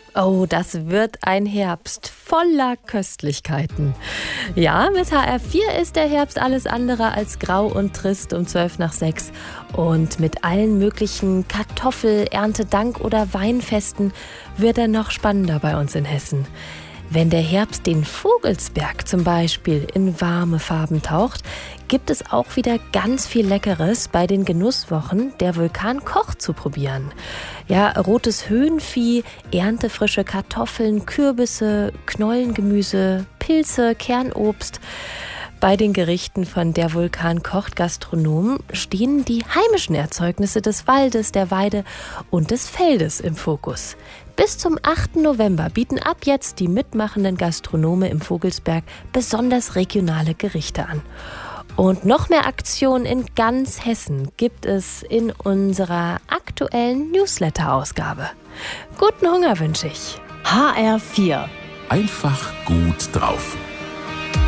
Oh, das wird ein Herbst voller Köstlichkeiten. Ja, mit HR4 ist der Herbst alles andere als grau und trist um 5:12. Und mit allen möglichen Kartoffel-, Erntedank- oder Weinfesten wird er noch spannender bei uns in Hessen. Wenn der Herbst den Vogelsberg zum Beispiel in warme Farben taucht, gibt es auch wieder ganz viel Leckeres bei den Genusswochen der Vulkan Koch zu probieren. Ja, rotes Höhenvieh, erntefrische Kartoffeln, Kürbisse, Knollengemüse, Pilze, Kernobst. Bei den Gerichten von der Vulkan kocht Gastronomen stehen die heimischen Erzeugnisse des Waldes, der Weide und des Feldes im Fokus. Bis zum 8. November bieten ab jetzt die mitmachenden Gastronome im Vogelsberg besonders regionale Gerichte an. Und noch mehr Aktionen in ganz Hessen gibt es in unserer aktuellen Newsletter-Ausgabe. Guten Hunger wünsche ich. HR4. Einfach gut drauf.